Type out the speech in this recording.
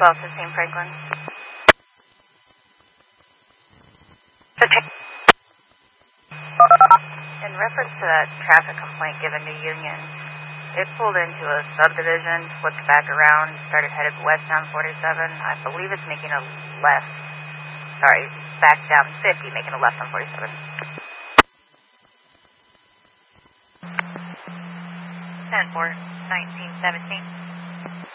1215 Franklin. In reference to that traffic complaint given to Union, it pulled into a subdivision, flipped back around, started headed west down 47. I believe it's making a left. Sorry, back down 50, making a left on 47. 10-4, 1917.